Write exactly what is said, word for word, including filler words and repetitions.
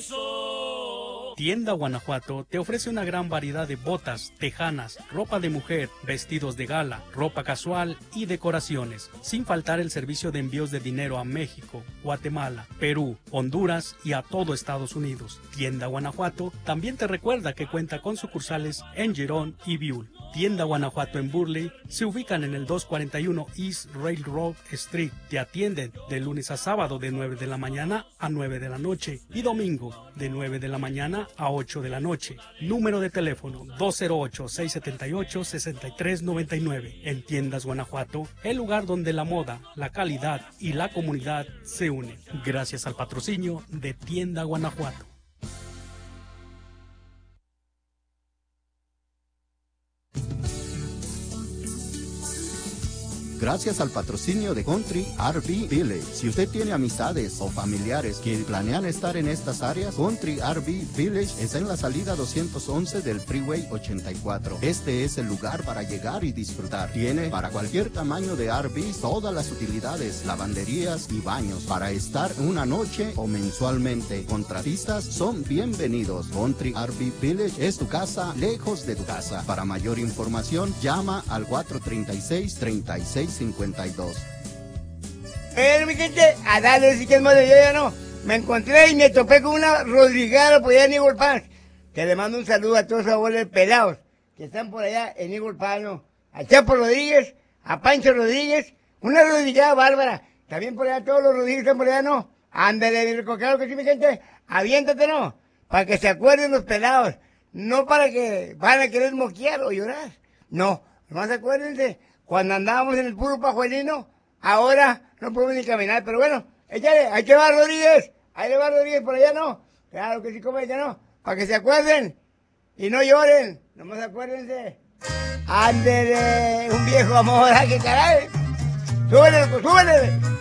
hizo. Tienda Guanajuato te ofrece una gran variedad de botas, tejanas, ropa de mujer, vestidos de gala, ropa casual y decoraciones, sin faltar el servicio de envíos de dinero a México, Guatemala, Perú, Honduras y a todo Estados Unidos. Tienda Guanajuato también te recuerda que cuenta con sucursales en Girón y Biul. Tienda Guanajuato en Burley se ubican en el doscientos cuarenta y uno East Railroad Street. Te atienden de lunes a sábado de nueve de la mañana a nueve de la noche y domingo de nueve de la mañana a ocho de la noche. Número de teléfono dos cero ocho, seis siete ocho, seis tres nueve nueve. En Tiendas Guanajuato, el lugar donde la moda, la calidad y la comunidad se unen. Gracias al patrocinio de Tienda Guanajuato. Gracias al patrocinio de Country R V Village. Si usted tiene amistades o familiares que planean estar en estas áreas, Country R V Village es en la salida doscientos once del Freeway ochenta y cuatro. Este es el lugar para llegar y disfrutar. Tiene para cualquier tamaño de R V todas las utilidades, lavanderías y baños para estar una noche o mensualmente. Contratistas son bienvenidos. Country R V Village es tu casa lejos de tu casa. Para mayor información, llama al cuatro tres seis, tres seis cincuenta y dos. Eh, mi gente, a darle si que es más de yo ya no. Me encontré y me topé con una Rodriguera por allá en Eagle Pass. Que le mando un saludo a todos los abuelos pelados que están por allá en Eagle Pass, ¿no? A Chapo Rodríguez, a Pancho Rodríguez, una Rodriguera bárbara. También por allá todos los Rodríguez están por allá, ¿no? Ándale, claro que sí, mi gente. Aviéntate, ¿no? Para que se acuerden los pelados. No para que van a querer moquear o llorar. No, nomás acuérdense. Cuando andábamos en el puro pajuelino, ahora no podemos ni caminar. Pero bueno, échale, ahí te va Rodríguez. Ahí le va Rodríguez por allá, ¿no? Claro que sí, como ella, ¿no? Para que se acuerden y no lloren. Nomás acuérdense. Ándele, un viejo amor, ¡ay, qué caray! ¡Súbele, súbele!